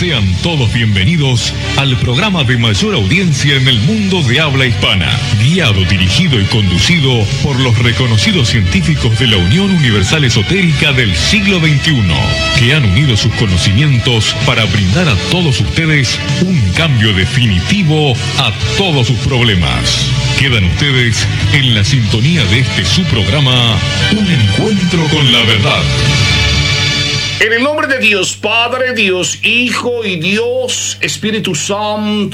Sean todos bienvenidos al programa de mayor audiencia en el mundo de habla hispana, guiado, dirigido y conducido por los reconocidos científicos de la Unión Universal Esotérica del siglo XXI, que han unido sus conocimientos para brindar a todos ustedes un cambio definitivo a todos sus problemas. Quedan ustedes en la sintonía de este su programa, Un Encuentro con la Verdad. En el nombre de Dios Padre, Dios Hijo y Dios Espíritu Santo.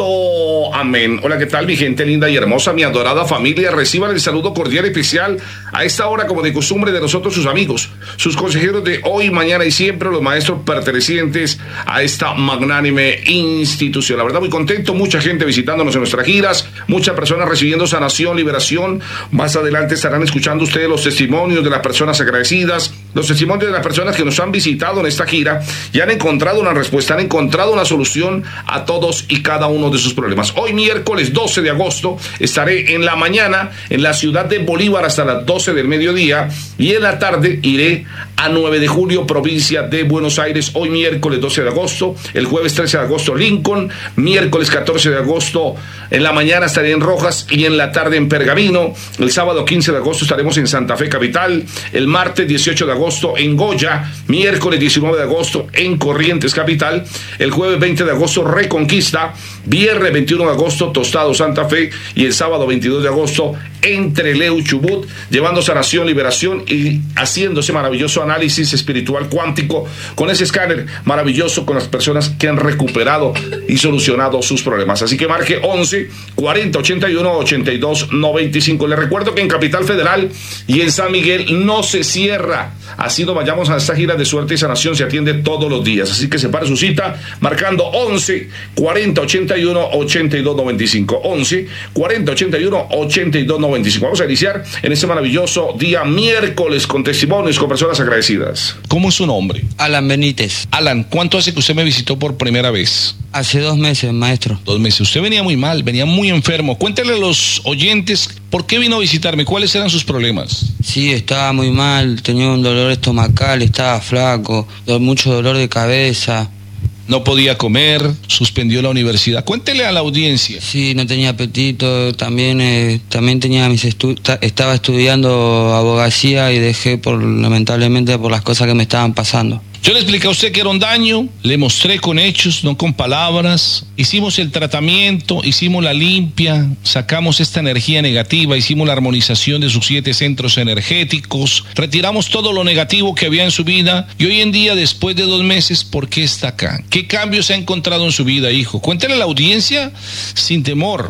Amén. Hola, ¿qué tal, mi gente linda y hermosa, mi adorada familia? Reciban el saludo cordial y especial a esta hora, como de costumbre, de nosotros, sus amigos, sus consejeros de hoy, mañana y siempre, los maestros pertenecientes a esta magnánime institución. La verdad, muy contento, mucha gente visitándonos en nuestras giras, muchas personas recibiendo sanación, liberación. Más adelante estarán escuchando ustedes los testimonios de las personas agradecidas, los testimonios de las personas que nos han visitado en esta gira y han encontrado una respuesta, han encontrado una solución a todos y cada uno de sus problemas. Hoy, miércoles 12 de agosto, estaré en la mañana en la ciudad de Bolívar hasta las 12 del mediodía y en la tarde iré a 9 de julio, provincia de Buenos Aires. Hoy, miércoles 12 de agosto, el jueves 13 de agosto, Lincoln, miércoles 14 de agosto, en la mañana estaré en Rojas y en la tarde en Pergamino. El sábado 15 de agosto estaremos en Santa Fe capital, el martes 18 de agosto en Goya, miércoles 19 de agosto en Corrientes capital, el jueves 20 de agosto Reconquista, viernes 21 de agosto Tostado Santa Fe y el sábado 22 de agosto en Trelew Chubut, llevando sanación, liberación y haciendo ese maravilloso análisis espiritual cuántico con ese escáner maravilloso con las personas que han recuperado y solucionado sus problemas. Así que marque 11 40 81 82 95. Les recuerdo que en Capital Federal y en San Miguel no se cierra. Así nos vayamos a esta gira de suerte y sanación, se atiende todos los días. Así que separe su cita marcando 11 40 81 82 95. 11 40 81 82 95. Vamos a iniciar en este maravilloso día miércoles con testimonios, con personas agradecidas. ¿Cómo es su nombre? Alan Benítez. Alan, ¿cuánto hace que usted me visitó por primera vez? Hace 2 meses, maestro. 2 meses. Usted venía muy mal, venía muy enfermo. Cuéntale a los oyentes por qué vino a visitarme, cuáles eran sus problemas. Sí, estaba muy mal, tenía un dolor estomacal, estaba flaco, mucho dolor de cabeza. No podía comer, suspendió la universidad. Cuéntele a la audiencia. Sí, no tenía apetito, también tenía estaba estudiando abogacía y dejé lamentablemente por las cosas que me estaban pasando. Yo le expliqué a usted que era un daño, le mostré con hechos, no con palabras. Hicimos el tratamiento, hicimos la limpia, sacamos esta energía negativa, hicimos la armonización de sus 7 centros energéticos, retiramos todo lo negativo que había en su vida y hoy en día, después de 2 meses, ¿por qué está acá? ¿Qué cambios ha encontrado en su vida, hijo? Cuéntale a la audiencia sin temor.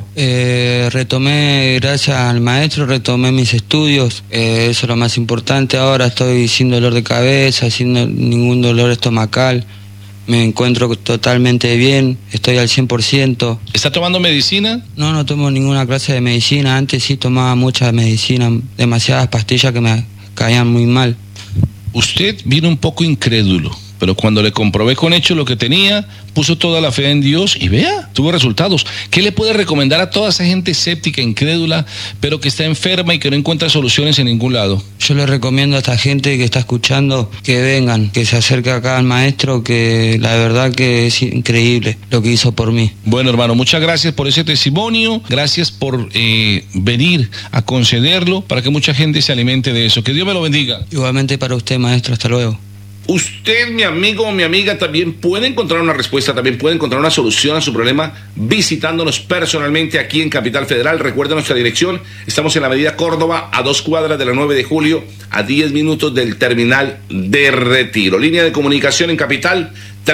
Retomé, gracias al maestro, retomé mis estudios, eso es lo más importante. Ahora estoy sin dolor de cabeza, sin ningún dolor estomacal, me encuentro totalmente bien, estoy al 100%. ¿Está tomando medicina? No tomo ninguna clase de medicina, antes sí tomaba mucha medicina, demasiadas pastillas que me caían muy mal. Usted vino un poco incrédulo, pero cuando le comprobé con hechos lo que tenía, puso toda la fe en Dios y vea, tuvo resultados. ¿Qué le puede recomendar a toda esa gente escéptica, incrédula, pero que está enferma y que no encuentra soluciones en ningún lado? Yo le recomiendo a esta gente que está escuchando que vengan, que se acerque acá al maestro, que la verdad que es increíble lo que hizo por mí. Bueno, hermano, muchas gracias por ese testimonio, gracias por venir a concederlo para que mucha gente se alimente de eso. Que Dios me lo bendiga. Igualmente para usted, maestro, hasta luego. Usted, mi amigo o mi amiga, también puede encontrar una respuesta, también puede encontrar una solución a su problema visitándonos personalmente aquí en Capital Federal. Recuerda nuestra dirección, estamos en la Avenida Córdoba, a 2 cuadras de la 9 de julio, a 10 minutos del terminal de Retiro. Línea de comunicación en Capital,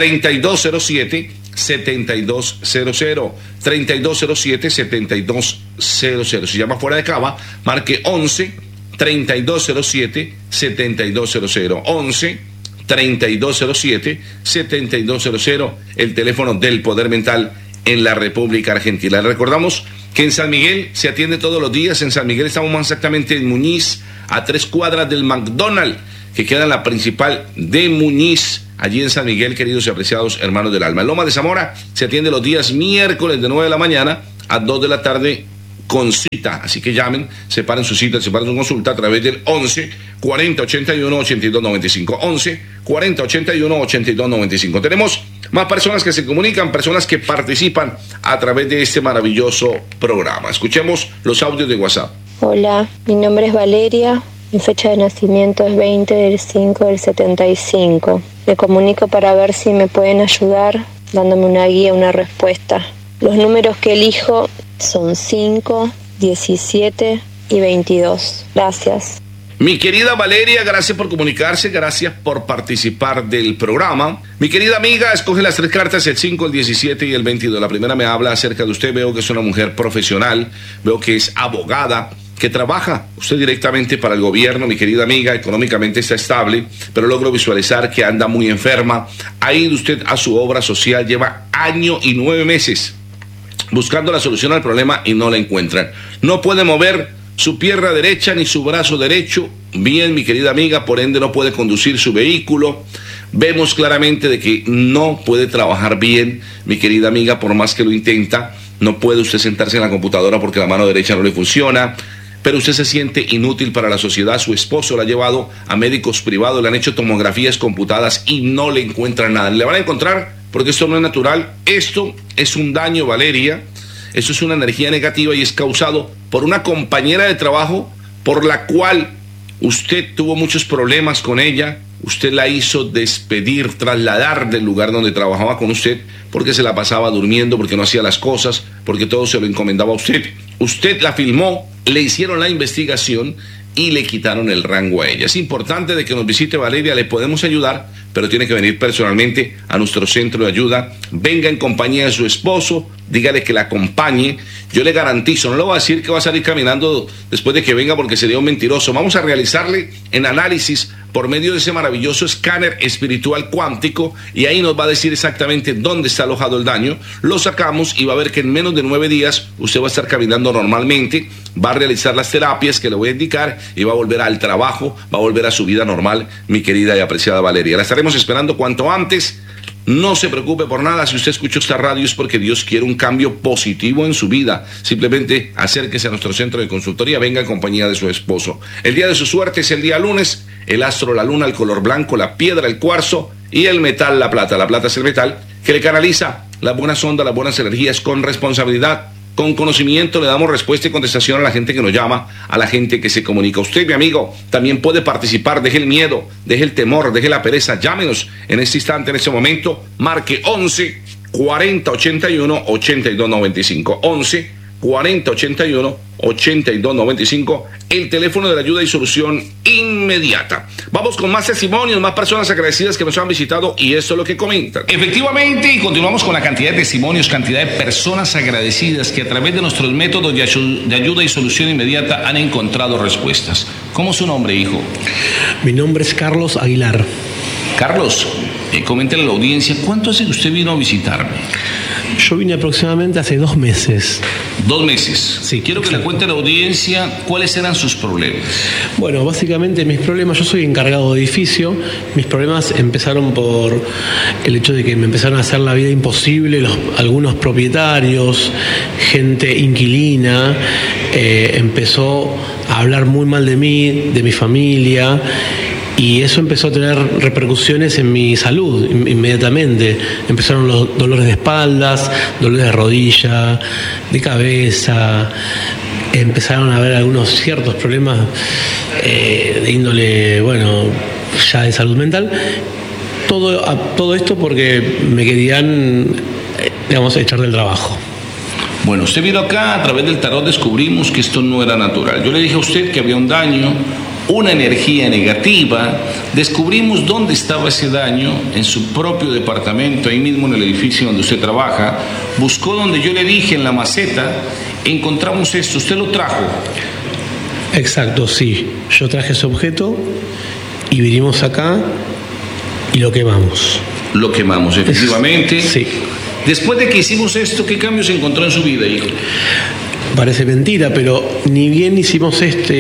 3207-7200, 3207-7200. Si llama fuera de Cava, marque 11-3207-7200, 11-3207-7200, el teléfono del Poder Mental en la República Argentina. Le recordamos que en San Miguel se atiende todos los días. En San Miguel estamos más exactamente en Muñiz, a 3 cuadras del McDonald's, que queda en la principal de Muñiz, allí en San Miguel, queridos y apreciados hermanos del alma. En Loma de Zamora se atiende los días miércoles de 9 de la mañana a 2 de la tarde con cita. Así que llamen, separen su cita, separen su consulta a través del 11 40 81 82 95. 11 40 81 82 95. Tenemos más personas que se comunican, personas que participan a través de este maravilloso programa. Escuchemos los audios de WhatsApp. Hola, mi nombre es Valeria. Mi fecha de nacimiento es 20/5/75. Me comunico para ver si me pueden ayudar dándome una guía, una respuesta. Los números que elijo son 5, 17 y 22. Gracias. Mi querida Valeria, gracias por comunicarse, gracias por participar del programa. Mi querida amiga, escoge las 3 cartas, el 5, el 17 y el 22. La primera me habla acerca de usted. Veo que es una mujer profesional, veo que es abogada, que trabaja usted directamente para el gobierno, mi querida amiga. Económicamente está estable, pero logro visualizar que anda muy enferma. Ha ido usted a su obra social, lleva 1 año y 9 meses buscando la solución al problema y no la encuentran. No puede mover su pierna derecha ni su brazo derecho bien, mi querida amiga, por ende no puede conducir su vehículo. Vemos claramente de que no puede trabajar bien, mi querida amiga, por más que lo intenta. No puede usted sentarse en la computadora porque la mano derecha no le funciona, pero usted se siente inútil para la sociedad. Su esposo la ha llevado a médicos privados, le han hecho tomografías computadas y no le encuentran nada. Le van a encontrar, porque esto no es natural. Esto es un daño, Valeria. Esto es una energía negativa y es causado por una compañera de trabajo por la cual usted tuvo muchos problemas con ella. Usted la hizo despedir, trasladar del lugar donde trabajaba con usted porque se la pasaba durmiendo, porque no hacía las cosas, porque todo se lo encomendaba a usted. Usted la filmó, le hicieron la investigación y le quitaron el rango a ella. Es importante de que nos visite, Valeria, le podemos ayudar, pero tiene que venir personalmente a nuestro centro de ayuda. Venga en compañía de su esposo, dígale que la acompañe. Yo le garantizo, no le voy a decir que va a salir caminando después de que venga porque sería un mentiroso. Vamos a realizarle en análisis por medio de ese maravilloso escáner espiritual cuántico y ahí nos va a decir exactamente dónde está alojado el daño. Lo sacamos y va a ver que en menos de 9 días usted va a estar caminando normalmente, va a realizar las terapias que le voy a indicar y va a volver al trabajo, va a volver a su vida normal, mi querida y apreciada Valeria. La estaremos esperando cuanto antes. No se preocupe por nada, si usted escuchó esta radio es porque Dios quiere un cambio positivo en su vida. Simplemente acérquese a nuestro centro de consultoría, venga en compañía de su esposo. El día de su suerte es el día lunes, el astro, la luna, el color blanco, la piedra, el cuarzo y el metal, la plata. La plata es el metal que le canaliza las buenas ondas, las buenas energías con responsabilidad. Con conocimiento le damos respuesta y contestación a la gente que nos llama, a la gente que se comunica. Usted, mi amigo, también puede participar. Deje el miedo, deje el temor, deje la pereza. Llámenos en este instante, en este momento. Marque 11 40 81 82 95. 11 40 81 82 95. El teléfono de la ayuda y solución inmediata. Vamos con más testimonios, más personas agradecidas que nos han visitado y esto es lo que comentan. Efectivamente, y continuamos con la cantidad de testimonios, cantidad de personas agradecidas que a través de nuestros métodos de ayuda y solución inmediata han encontrado respuestas. ¿Cómo es su nombre, hijo? Mi nombre es Carlos Aguilar. Carlos, coméntale a la audiencia, ¿cuánto hace que usted vino a visitarme? Yo vine aproximadamente hace 2 meses. 2 meses. Sí, quiero que le cuente a la audiencia cuáles eran sus problemas. Bueno, básicamente mis problemas, yo soy encargado de edificio, mis problemas empezaron por el hecho de que me empezaron a hacer la vida imposible algunos propietarios, gente inquilina, empezó a hablar muy mal de mí, de mi familia. Y eso empezó a tener repercusiones en mi salud inmediatamente. Empezaron los dolores de espaldas, dolores de rodilla, de cabeza. Empezaron a haber algunos ciertos problemas de índole, bueno, ya de salud mental. Todo esto porque me querían, digamos, echar del trabajo. Bueno, usted vino acá, a través del tarot descubrimos que esto no era natural. Yo le dije a usted que había un daño, una energía negativa. Descubrimos dónde estaba ese daño, en su propio departamento, ahí mismo en el edificio donde usted trabaja. Buscó donde yo le dije, en la maceta, encontramos esto. ¿Usted lo trajo? Exacto, sí. Yo traje ese objeto y vinimos acá y lo quemamos. Lo quemamos, efectivamente. Sí. Después de que hicimos esto, ¿qué cambios encontró en su vida, hijo? Parece mentira, pero ni bien hicimos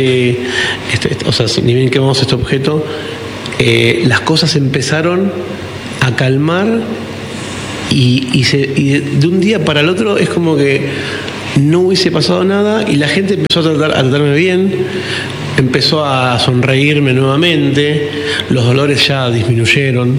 ni bien quemamos este objeto, las cosas empezaron a calmar y de un día para el otro es como que no hubiese pasado nada y la gente empezó a tratarme bien, empezó a sonreírme nuevamente, los dolores ya disminuyeron,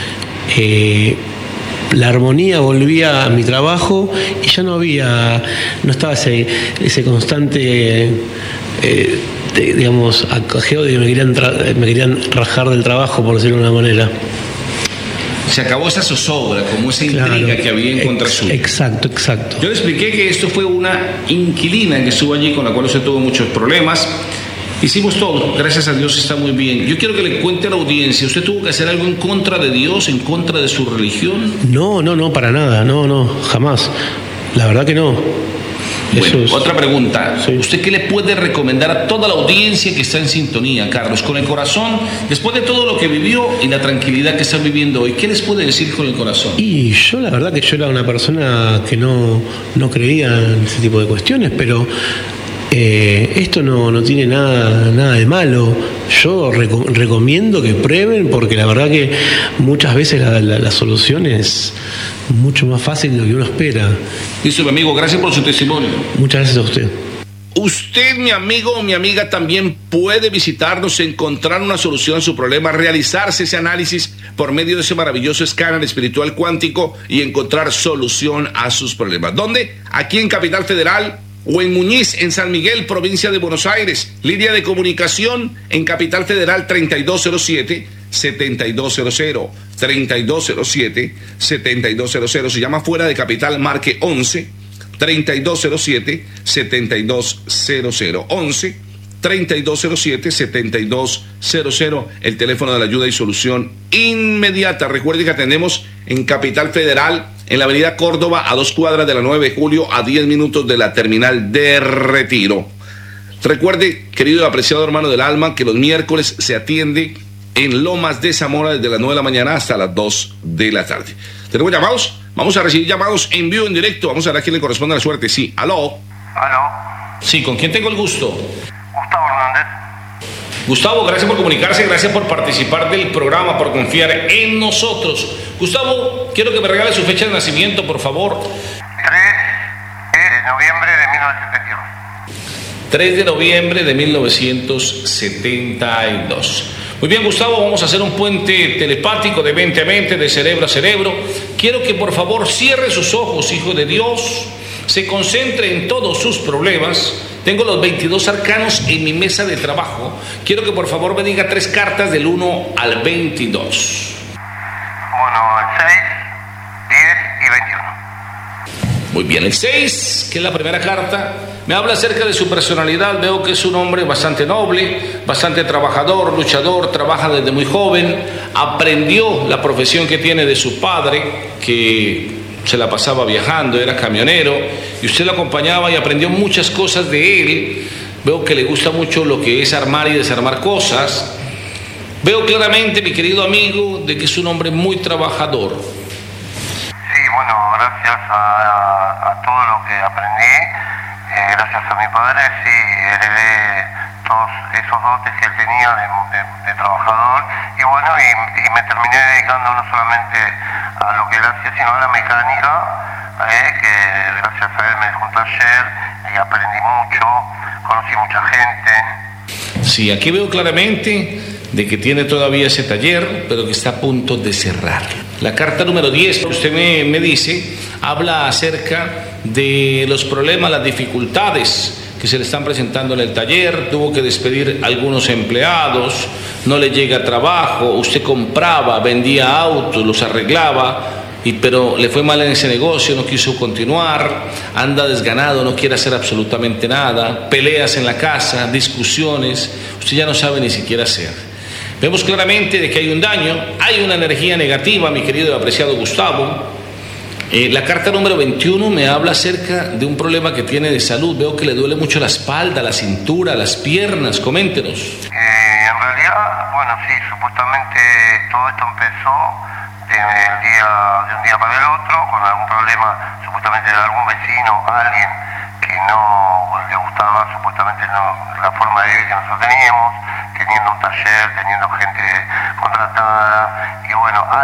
la armonía volvía a mi trabajo y ya no estaba ese constante digamos acogeo de que me querían rajar del trabajo, por decirlo de una manera. Se acabó esa zozobra, como esa intriga que había en contra suya. Exacto. Yo le expliqué que esto fue una inquilina que estuvo allí, con la cual usted tuvo muchos problemas. Hicimos todo, gracias a Dios está muy bien. Yo quiero que le cuente a la audiencia, ¿usted tuvo que hacer algo en contra de Dios, en contra de su religión? No, para nada, no, jamás. La verdad que no. Bueno, otra pregunta. Sí. ¿Usted qué le puede recomendar a toda la audiencia que está en sintonía, Carlos, con el corazón, después de todo lo que vivió y la tranquilidad que está viviendo hoy? ¿Qué les puede decir con el corazón? Y yo la verdad que yo era una persona que no creía en ese tipo de cuestiones, pero esto no tiene nada de malo. Yo recomiendo que prueben, porque la verdad que muchas veces la solución es mucho más fácil de lo que uno espera. Listo, mi amigo, gracias por su testimonio. Muchas gracias a usted. Usted, mi amigo o mi amiga, también puede visitarnos, encontrar una solución a su problema, realizarse ese análisis por medio de ese maravilloso escáner espiritual cuántico y encontrar solución a sus problemas. ¿Dónde? Aquí en Capital Federal o en Muñiz, en San Miguel, provincia de Buenos Aires. Línea de comunicación en Capital Federal 3207-7200. 3207-7200. Si llama fuera de Capital, marque 11-3207-7200. 11-3207-7200. El teléfono de la ayuda y solución inmediata. Recuerde que atendemos en Capital Federal, en la avenida Córdoba, a 2 cuadras de la 9 de julio, a 10 minutos de la terminal de Retiro. Recuerde, querido y apreciado hermano del alma, que los miércoles se atiende en Lomas de Zamora desde las 9 de la mañana hasta las 2 de la tarde. ¿Tenemos llamados? Vamos a recibir llamados en vivo, en directo. Vamos a ver a quién le corresponde la suerte. Sí, aló. Sí, ¿con quién tengo el gusto? Gustavo Hernández. Gustavo, gracias por comunicarse, gracias por participar del programa, por confiar en nosotros. Gustavo, quiero que me regale su fecha de nacimiento, por favor. 3 de noviembre de 1972. 3 de noviembre de 1972. Muy bien, Gustavo, vamos a hacer un puente telepático de mente a mente, de cerebro a cerebro. Quiero que por favor cierre sus ojos, hijo de Dios, se concentre en todos sus problemas. Tengo los 22 arcanos en mi mesa de trabajo. Quiero que por favor me diga 3 cartas del 1 al 22. Bueno, el 6, 10 y 21. Muy bien, el 6, que es la primera carta, me habla acerca de su personalidad. Veo que es un hombre bastante noble, bastante trabajador, luchador, trabaja desde muy joven, aprendió la profesión que tiene de su padre, que se la pasaba viajando, era camionero, y usted lo acompañaba y aprendió muchas cosas de él. Veo que le gusta mucho lo que es armar y desarmar cosas. Veo claramente, mi querido amigo, de que es un hombre muy trabajador. Sí, bueno, gracias a todo lo que aprendí, gracias a mi padre, sí, heredé todos esos dotes que él tenía de trabajador, y bueno, y me terminé dedicando no solamente a lo que él hacía, sino a la mecánica, que gracias a él me dejó un taller y aprendí mucho, conocí mucha gente. Sí, aquí veo claramente de que tiene todavía ese taller, pero que está a punto de cerrar. La carta número 10 que usted me dice, habla acerca de los problemas, las dificultades que se le están presentando en el taller. Tuvo que despedir a algunos empleados, no le llega trabajo, usted compraba, vendía autos, los arreglaba, pero le fue mal en ese negocio, no quiso continuar, anda desganado, no quiere hacer absolutamente nada, peleas en la casa, discusiones, usted ya no sabe ni siquiera hacer. Vemos claramente de que hay un daño, hay una energía negativa, mi querido y apreciado Gustavo. La carta número 21 me habla acerca de un problema que tiene de salud. Veo que le duele mucho la espalda, la cintura, las piernas. Coméntenos. En realidad, bueno, sí, supuestamente todo esto empezó de un día para el otro, con algún problema supuestamente de algún vecino, alguien que no le gustaba supuestamente la forma de vivir que nosotros teníamos, teniendo un taller, teniendo gente contratada, y bueno, alguien trató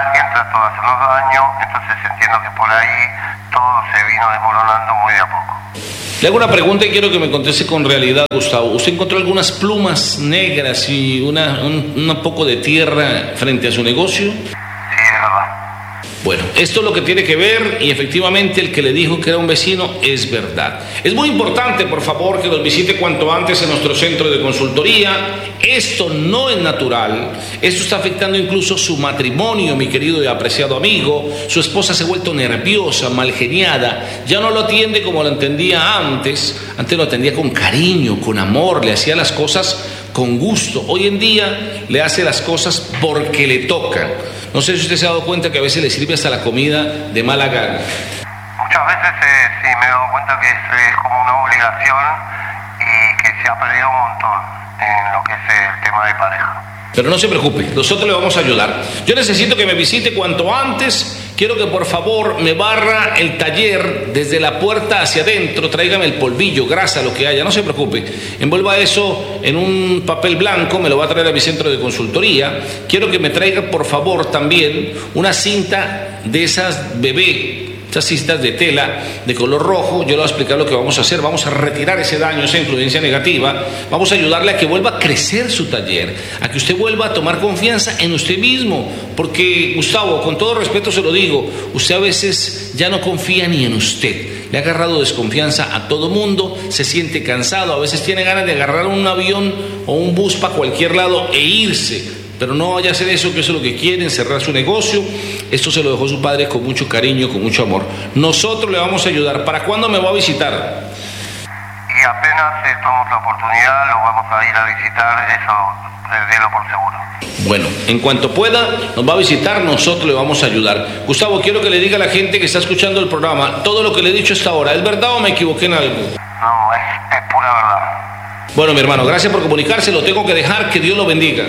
trató de hacernos daño, entonces entiendo que por ahí todo se vino desmoronando muy de a poco. Le hago una pregunta y quiero que me conteste con realidad, Gustavo. ¿Usted encontró algunas plumas negras y un poco de tierra frente a su negocio? Sí, es verdad. Bueno, esto es lo que tiene que ver y efectivamente el que le dijo que era un vecino es verdad. Es muy importante, por favor, que nos visite cuanto antes en nuestro centro de consultoría. Esto no es natural. Esto está afectando incluso su matrimonio, mi querido y apreciado amigo. Su esposa se ha vuelto nerviosa, malgeniada. Ya no lo atiende como lo entendía antes. Antes lo atendía con cariño, con amor, le hacía las cosas con gusto. Hoy en día le hace las cosas porque le tocan. No sé si usted se ha dado cuenta que a veces le sirve hasta la comida de mala gana. Muchas veces sí me he dado cuenta que es como una obligación y que se ha perdido un montón en lo que es el tema de pareja. Pero no se preocupe, nosotros le vamos a ayudar. Yo necesito que me visite cuanto antes. Quiero que por favor me barra el taller desde la puerta hacia adentro. Tráigame el polvillo, grasa, lo que haya, no se preocupe. Envuelva eso en un papel blanco, me lo va a traer a mi centro de consultoría. Quiero que me traiga por favor también una cinta de esas bebé. Estas cintas de tela de color rojo. Yo le voy a explicar lo que vamos a hacer. Vamos a retirar ese daño, esa influencia negativa. Vamos a ayudarle a que vuelva a crecer su taller, a que usted vuelva a tomar confianza en usted mismo. Porque, Gustavo, con todo respeto se lo digo, usted a veces ya no confía ni en usted. Le ha agarrado desconfianza a todo mundo, se siente cansado, a veces tiene ganas de agarrar un avión o un bus para cualquier lado e irse. Pero no vaya a hacer eso, que eso es lo que quieren, cerrar su negocio. Esto se lo dejó su padre con mucho cariño, con mucho amor. Nosotros le vamos a ayudar. ¿Para cuándo me va a visitar? Y apenas tengamos la oportunidad, lo vamos a ir a visitar, eso délo por seguro. Bueno, en cuanto pueda, nos va a visitar, nosotros le vamos a ayudar. Gustavo, quiero que le diga a la gente que está escuchando el programa, todo lo que le he dicho hasta ahora, ¿es verdad o me equivoqué en algo? No, es pura verdad. Bueno, mi hermano, gracias por comunicarse, lo tengo que dejar, que Dios lo bendiga.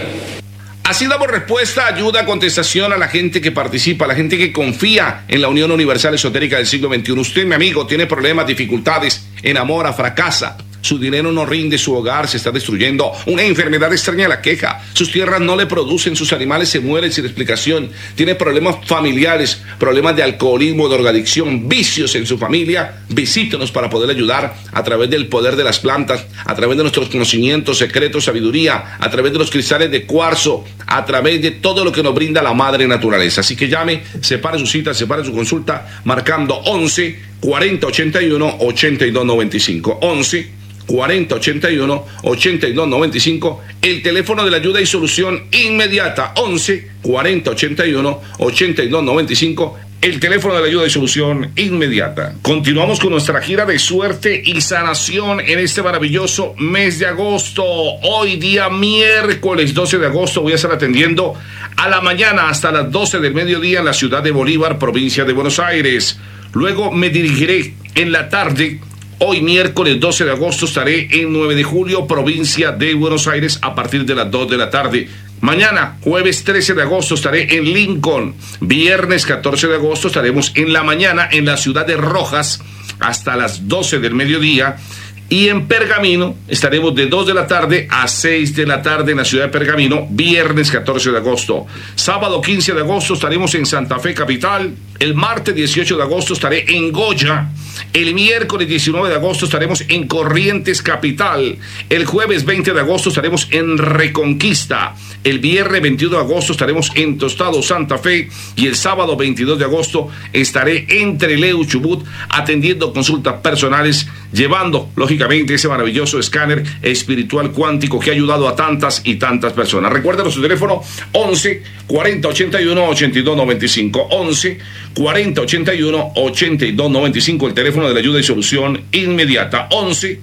Así damos respuesta, ayuda, contestación a la gente que participa, a la gente que confía en la Unión Universal Esotérica del siglo XXI. Usted, mi amigo, tiene problemas, dificultades, enamora, fracasa. Su dinero no rinde, su hogar se está destruyendo, una enfermedad extraña la queja, sus tierras no le producen, sus animales se mueren sin explicación, tiene problemas familiares, problemas de alcoholismo, de drogadicción, vicios en su familia. Visítenos para poder ayudar a través del poder de las plantas, a través de nuestros conocimientos, secretos, sabiduría, a través de los cristales de cuarzo, a través de todo lo que nos brinda la madre naturaleza. Así que llame, separe su cita, separe su consulta, marcando 11 40 81 82 95. 11 40 81 82 95, el teléfono de la ayuda y solución inmediata. 11 40 81 82 95, el teléfono de la ayuda y solución inmediata. Continuamos con nuestra gira de suerte y sanación en este maravilloso mes de agosto. Hoy día miércoles 12 de agosto voy a estar atendiendo a la mañana hasta las 12 del mediodía en la ciudad de Bolívar, provincia de Buenos Aires. Luego me dirigiré en la tarde. Hoy miércoles 12 de agosto estaré en 9 de julio, provincia de Buenos Aires, a partir de las 2 de la tarde. Mañana, jueves 13 de agosto, estaré en Lincoln. Viernes 14 de agosto estaremos en la mañana en la ciudad de Rojas hasta las 12 del mediodía. Y en Pergamino estaremos de 2 de la tarde a 6 de la tarde en la ciudad de Pergamino, viernes 14 de agosto. Sábado 15 de agosto estaremos en Santa Fe Capital. El martes 18 de agosto estaré en Goya. El miércoles 19 de agosto estaremos en Corrientes Capital. El jueves 20 de agosto estaremos en Reconquista. El viernes 21 de agosto estaremos en Tostado, Santa Fe. Y el sábado 22 de agosto estaré en Trelew, Chubut, atendiendo consultas personales, llevando, lógicamente, ese maravilloso escáner espiritual cuántico que ha ayudado a tantas y tantas personas. Recuerden su teléfono 11 40 81 82 95. 11 40 81 82 95, el teléfono de la ayuda y solución inmediata. 11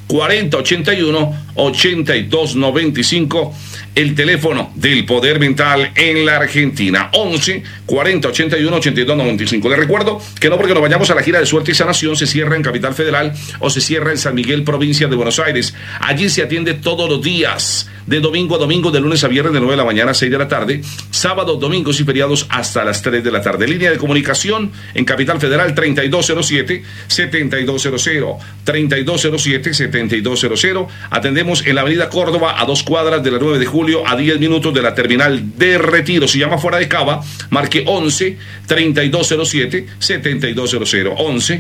40 81 82 95, el teléfono del poder mental en la Argentina. 11 40 81 82 95. Les recuerdo que no porque nos vayamos a la gira de suerte y sanación se cierra en Capital Federal o se cierra en San Miguel, provincia de Buenos Aires. Allí se atiende todos los días de domingo a domingo, de lunes a viernes de 9 de la mañana a 6 de la tarde, sábados, domingos y feriados hasta las 3 de la tarde. Línea de comunicación en Capital Federal 3207-7200, 3207-7200. Atendemos en la avenida Córdoba a 2 cuadras de la 9 de julio, a 10 minutos de la terminal de Retiro. Si llama fuera de Cava, marque 11-3207-7200,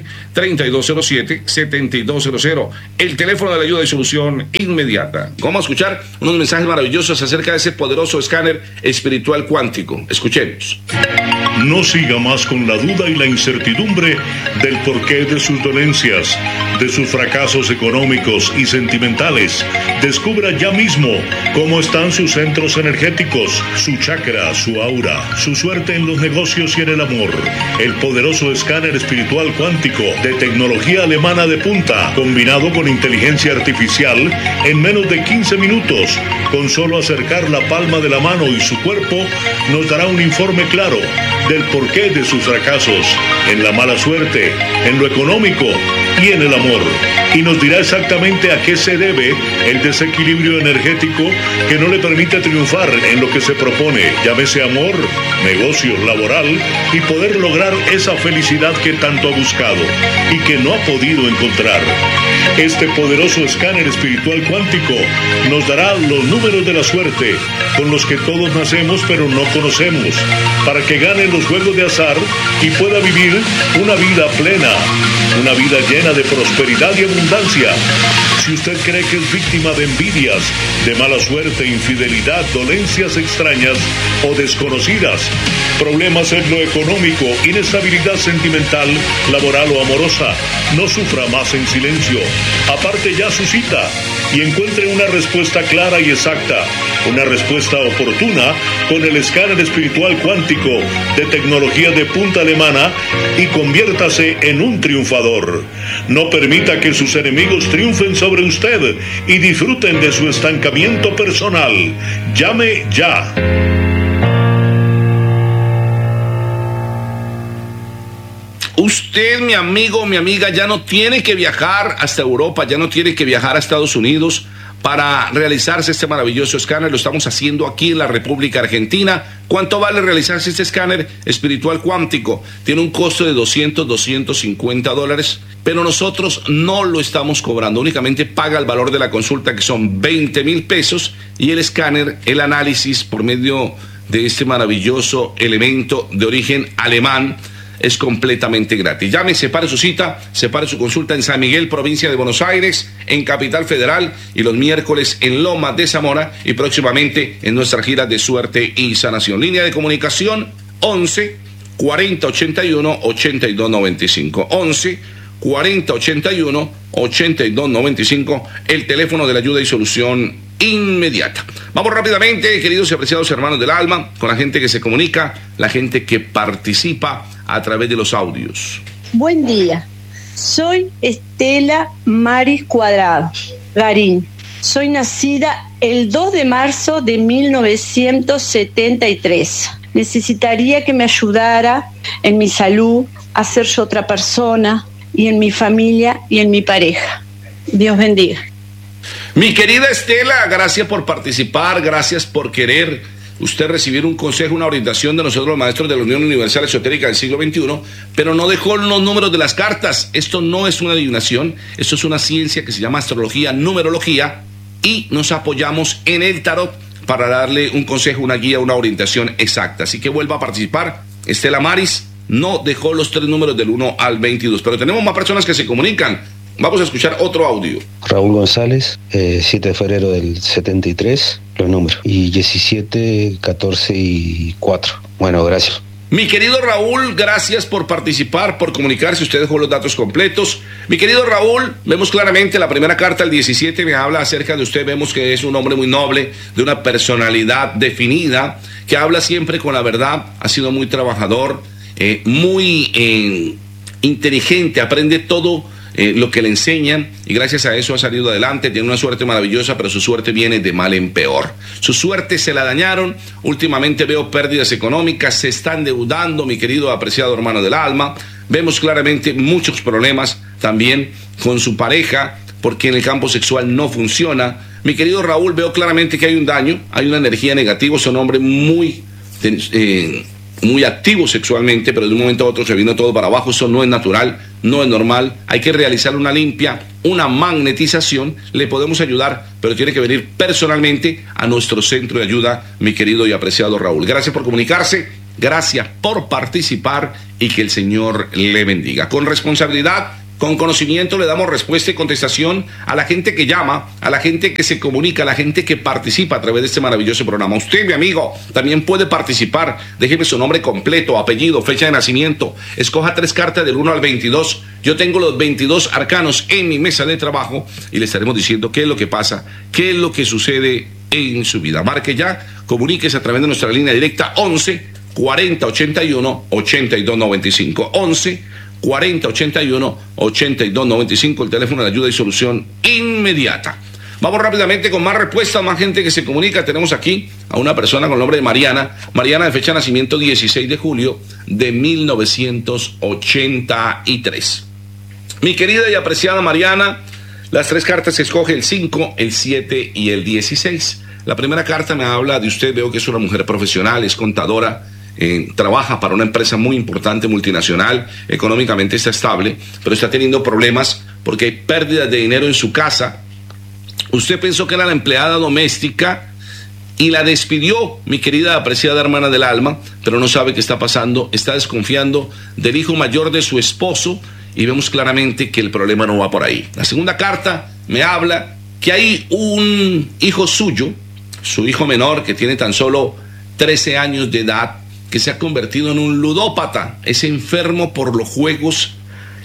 11-3207-7200. El teléfono de la ayuda y solución inmediata. Vamos a escuchar unos mensajes maravillosos acerca de ese poderoso escáner espiritual cuántico. Escuchemos. No siga más con la duda y la incertidumbre del porqué de sus dolencias, de sus fracasos económicos y sentimentales. Descubra ya mismo cómo están sus centros energéticos, su chakra, su aura, su suerte en los negocios y en el amor. El poderoso escáner espiritual cuántico de tecnología alemana de punta, combinado con inteligencia artificial, en menos de 15 minutos, con solo acercar la palma de la mano y su cuerpo, nos dará un informe claro del porqué de sus fracasos, en la mala suerte, en lo económico y en el amor. Y nos dirá exactamente a qué se debe el desequilibrio energético que no le permite triunfar en lo que se propone, llámese amor, negocio, laboral, y poder lograr esa felicidad que tanto ha buscado y que no ha podido encontrar. Este poderoso escáner espiritual cuántico nos dará los números de la suerte con los que todos nacemos pero no conocemos, para que gane los juegos de azar y pueda vivir una vida plena, una vida llena de prosperidad y abundancia. Si usted cree que es víctima de envidias, de mala suerte, infidelidad, dolencias extrañas o desconocidas, problemas en lo económico, inestabilidad sentimental, laboral o amorosa, no sufra más en silencio. Aparte ya su cita y encuentre una respuesta clara y exacta, una respuesta oportuna con el escáner espiritual cuántico de tecnología de punta alemana y conviértase en un triunfador. No permita que sus enemigos triunfen sobre usted y disfruten de su estancamiento personal. Llame ya. Usted, mi amigo, mi amiga, ya no tiene que viajar hasta Europa, ya no tiene que viajar a Estados Unidos para realizarse este maravilloso escáner. Lo estamos haciendo aquí en la República Argentina. ¿Cuánto vale realizarse este escáner espiritual cuántico? Tiene un costo de $250, pero nosotros no lo estamos cobrando. Únicamente paga el valor de la consulta, que son 20,000 pesos, y el escáner, el análisis por medio de este maravilloso elemento de origen alemán, es completamente gratis. Llame, separe su cita, separe su consulta en San Miguel, provincia de Buenos Aires, en Capital Federal, y los miércoles en Lomas de Zamora, y próximamente en nuestra gira de suerte y sanación. Línea de comunicación 11 40 81 82 95, 11 40 81 82 95, el teléfono de la ayuda y solución inmediata. Vamos rápidamente, queridos y apreciados hermanos del alma, con la gente que se comunica, la gente que participa a través de los audios. Buen día, soy Estela Maris Cuadrado Garín. Soy nacida el 2 de marzo de 1973. Necesitaría que me ayudara en mi salud, a ser yo otra persona, y en mi familia y en mi pareja. Dios bendiga. Mi querida Estela, gracias por participar, gracias por querer usted recibir un consejo, una orientación de nosotros los maestros de la Unión Universal Esotérica del siglo XXI, pero no dejó los números de las cartas. Esto no es una adivinación, esto es una ciencia que se llama astrología, numerología, y nos apoyamos en el tarot para darle un consejo, una guía, una orientación exacta. Así que vuelva a participar. Estela Maris no dejó los 3 números del 1 al 22, pero tenemos más personas que se comunican. Vamos a escuchar otro audio. Raúl González, 7 de febrero del 73, los números, y 17, 14 y 4. Bueno, gracias. Mi querido Raúl, gracias por participar, por comunicarse. Usted dejó los datos completos. Mi querido Raúl, vemos claramente la primera carta, el 17, me habla acerca de usted. Vemos que es un hombre muy noble, de una personalidad definida, que habla siempre con la verdad, ha sido muy trabajador, muy inteligente, aprende todo lo que le enseñan, y gracias a eso ha salido adelante. Tiene una suerte maravillosa, pero su suerte viene de mal en peor. Su suerte se la dañaron. Últimamente veo pérdidas económicas, se está endeudando, mi querido apreciado hermano del alma. Vemos claramente muchos problemas también con su pareja, porque en el campo sexual no funciona. Mi querido Raúl, veo claramente que hay un daño, hay una energía negativa, es un hombre muy activo sexualmente, pero de un momento a otro se vino todo para abajo. Eso no es natural, no es normal. Hay que realizar una limpia, una magnetización. Le podemos ayudar, pero tiene que venir personalmente a nuestro centro de ayuda, mi querido y apreciado Raúl. Gracias por comunicarse, gracias por participar y que el Señor le bendiga. Con responsabilidad, con conocimiento le damos respuesta y contestación a la gente que llama, a la gente que se comunica, a la gente que participa a través de este maravilloso programa. Usted, mi amigo, también puede participar. Déjeme su nombre completo, apellido, fecha de nacimiento. Escoja 3 cartas del 1 al 22. Yo tengo los 22 arcanos en mi mesa de trabajo y le estaremos diciendo qué es lo que pasa, qué es lo que sucede en su vida. Marque ya, comuníquese a través de nuestra línea directa 11 40 81 82 95. 11 40 81 82 95, el teléfono de ayuda y solución inmediata. Vamos rápidamente con más respuestas, más gente que se comunica. Tenemos aquí a una persona con el nombre de Mariana. Mariana, de fecha de nacimiento 16 de julio de 1983. Mi querida y apreciada Mariana, las 3 cartas se escoge el 5, el 7 y el 16. La primera carta me habla de usted. Veo que es una mujer profesional, es contadora. Trabaja para una empresa muy importante, multinacional, económicamente está estable, pero está teniendo problemas porque hay pérdidas de dinero en su casa. Usted pensó que era la empleada doméstica y la despidió, mi querida apreciada hermana del alma, pero no sabe qué está pasando. Está desconfiando del hijo mayor de su esposo y vemos claramente que el problema no va por ahí. La segunda carta me habla que hay un hijo suyo, su hijo menor, que tiene tan solo 13 años de edad, que se ha convertido en un ludópata, es enfermo por los juegos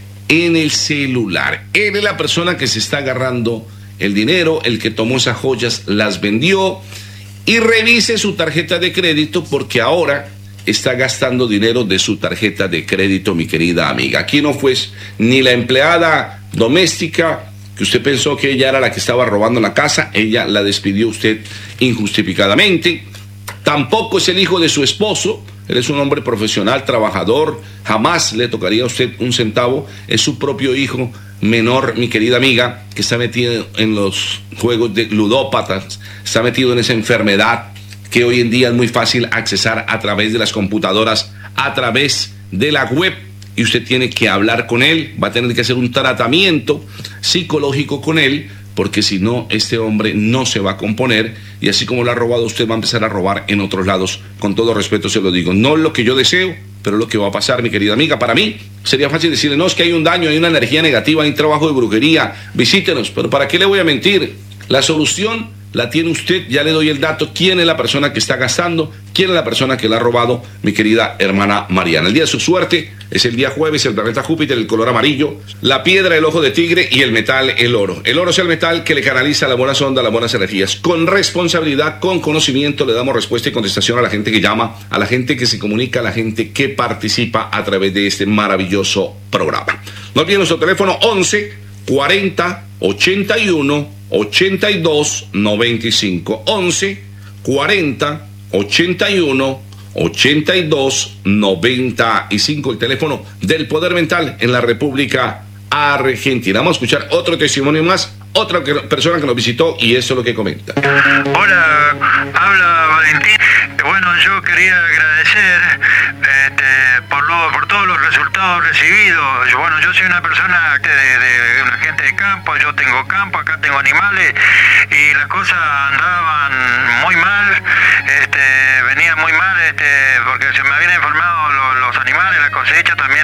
en el celular. Él es la persona que se está agarrando el dinero, el que tomó esas joyas, las vendió, y revise su tarjeta de crédito porque ahora está gastando dinero de su tarjeta de crédito, mi querida amiga. Aquí no fue ni la empleada doméstica, que usted pensó que ella era la que estaba robando la casa, ella la despidió usted injustificadamente. Tampoco es el hijo de su esposo. Él es un hombre profesional, trabajador, jamás le tocaría a usted un centavo. Es su propio hijo menor, mi querida amiga, que está metido en los juegos de ludópatas, está metido en esa enfermedad que hoy en día es muy fácil accesar a través de las computadoras, a través de la web, y usted tiene que hablar con él, va a tener que hacer un tratamiento psicológico con él, porque si no, este hombre no se va a componer, y así como lo ha robado, usted va a empezar a robar en otros lados. Con todo respeto se lo digo, no es lo que yo deseo, pero es lo que va a pasar, mi querida amiga. Para mí sería fácil decirle, no, es que hay un daño, hay una energía negativa, hay un trabajo de brujería, visítenos, pero ¿para qué le voy a mentir? La solución la tiene usted, ya le doy el dato, quién es la persona que está gastando, quién es la persona que la ha robado, mi querida hermana Mariana. El día de su suerte es el día jueves, el planeta Júpiter, el color amarillo, la piedra, el ojo de tigre, y el metal, el oro. El oro es el metal que le canaliza las buenas ondas, las buenas energías. Con responsabilidad, con conocimiento, le damos respuesta y contestación a la gente que llama, a la gente que se comunica, a la gente que participa a través de este maravilloso programa. No olviden nuestro teléfono 11 40 81 82 95. 11 40 81 82 95, el teléfono del Poder Mental en la República Argentina. Vamos a escuchar otro testimonio más, otra persona que nos visitó, y eso es lo que comenta. Hola, habla Valentín. Bueno, yo quería agradecer por todos los resultados recibidos. Bueno, yo soy una persona de una gente de campo, yo tengo campo, acá tengo animales, y las cosas andaban muy mal, venían muy mal, porque se me habían enfermado los animales, la cosecha también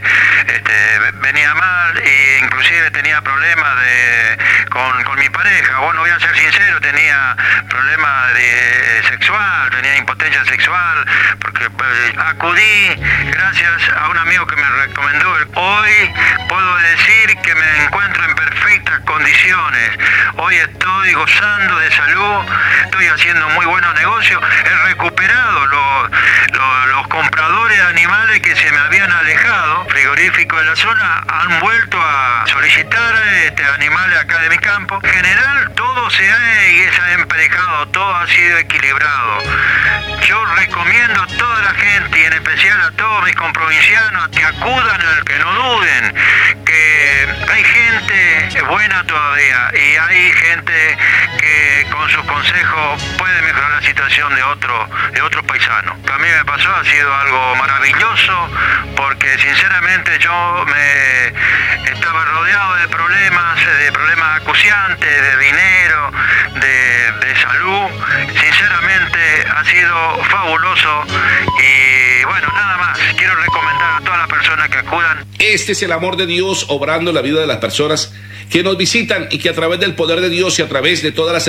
venía mal, e inclusive tenía problemas con mi pareja. Bueno, voy a ser sincero, tenía problemas sexual, tenía impotencia sexual, porque acudí gracias a un amigo que me recomendó. Hoy puedo decir que me encuentro en perfectas condiciones. Hoy estoy gozando de salud, estoy haciendo muy buenos negocios, he recuperado los compradores de animales que se me habían alejado, frigoríficos de la zona, han vuelto a solicitar animales acá de mi campo. En general todo se ha emparejado, todo ha sido equilibrado. Yo recomiendo a toda la gente, y en especial a todos mis comprovincianos, que acudan, que no duden, que hay gente buena todavía, y hay gente que con sus consejos puede mejorar la situación de otros paisanos. A mí me pasó, ha sido algo maravilloso, porque sinceramente yo me estaba rodeado de problemas acuciantes, de dinero, de salud. Sinceramente ha sido fabuloso y bueno, nada más. Quiero recomendar a todas las personas que acudan. Este es el amor de Dios obrando en la vida de las personas que nos visitan y que a través del poder de Dios y a través de todas las